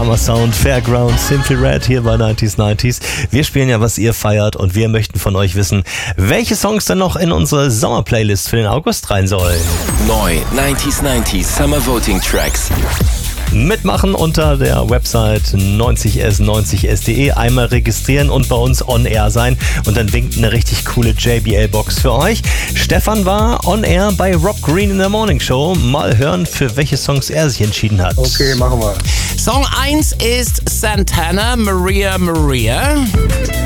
Summer Sound, Fairground, Simply Red hier bei 90s. Wir spielen ja, was ihr feiert und wir möchten von euch wissen, welche Songs dann noch in unsere Sommerplaylist für den August rein sollen. Neu 90s Summer Voting Tracks. Mitmachen unter der Website 90s90s.de, einmal registrieren und bei uns on air sein und dann winkt eine richtig coole JBL-Box für euch. Stefan war on air bei Rob Green in der Morning Show. Mal hören, für welche Songs er sich entschieden hat. Okay, machen wir. Song 1 ist Santana, Maria Maria.